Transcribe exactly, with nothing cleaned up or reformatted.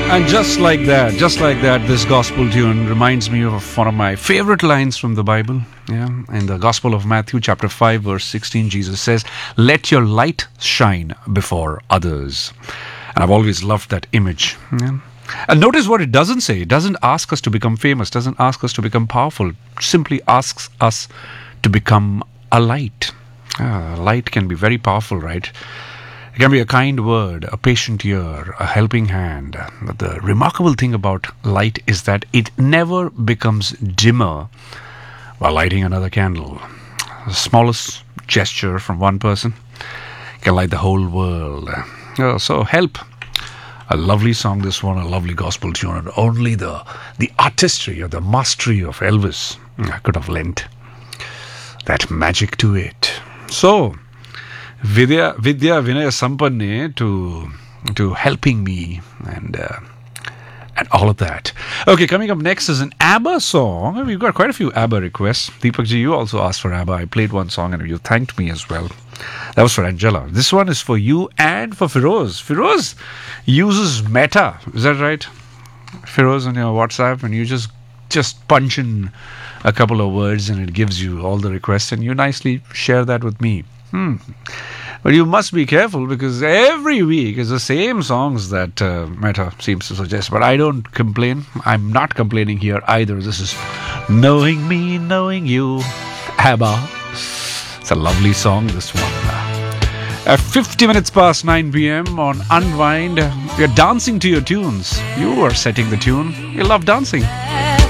And just like that, just like that, this gospel tune reminds me of one of my favorite lines from the Bible. Yeah, in the Gospel of Matthew, chapter five, verse sixteen, Jesus says, "Let your light shine before others." And I've always loved that image. Yeah. And notice what it doesn't say. It doesn't ask us to become famous, doesn't ask us to become powerful. It simply asks us to become a light. Ah, light can be very powerful, right? It can be a kind word, a patient ear, a helping hand. But the remarkable thing about light is that it never becomes dimmer while lighting another candle. The smallest gesture from one person can light the whole world. Oh, so help. A lovely song, this one, a lovely gospel tune. And only the, the artistry or the mastery of Elvis could have lent that magic to it. So, Vidya, Vidya Vinaya Sampanne to to helping me and uh, and all of that. Okay, coming up next is an ABBA song. We've got quite a few ABBA requests. Deepak ji, you also asked for ABBA. I played one song and you thanked me as well. That was for Angela. This one is for you and for Firoz. Firoz uses Meta. Is that right? Firoz, on your WhatsApp, and you just just punch in a couple of words and it gives you all the requests and you nicely share that with me. Hmm. But you must be careful because every week is the same songs that uh, Meta seems to suggest. But I don't complain. I'm not complaining here either. This is Knowing Me, Knowing You, ABBA. It's a lovely song, this one. At fifty minutes past nine p.m. on Unwind, you're dancing to your tunes. You are setting the tune. You love dancing.